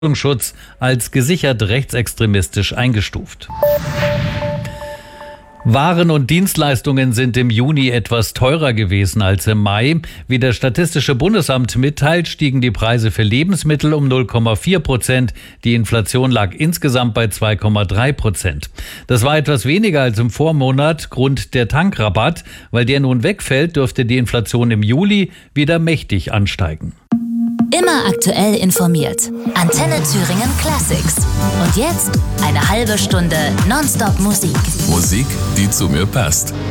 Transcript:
Schutz als gesichert rechtsextremistisch eingestuft. Waren und Dienstleistungen sind im Juni etwas teurer gewesen als im Mai. Wie das Statistische Bundesamt mitteilt, stiegen die Preise für Lebensmittel um 0,4%. Die Inflation lag insgesamt bei 2,3%. Das war etwas weniger als im Vormonat. Grund der Tankrabatt. Weil der nun wegfällt, dürfte die Inflation im Juli wieder mächtig ansteigen. Immer aktuell informiert. Antenne Thüringen Classics. Und jetzt eine halbe Stunde Nonstop Musik. Musik, die zu mir passt.